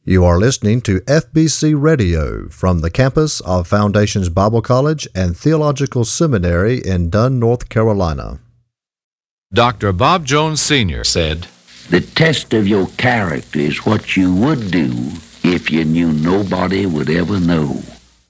You are listening to FBC Radio from the campus of Foundations Bible College and Theological Seminary in Dunn, North Carolina. Dr. Bob Jones Sr. said, "The test of your character is what you would do if you knew nobody would ever know."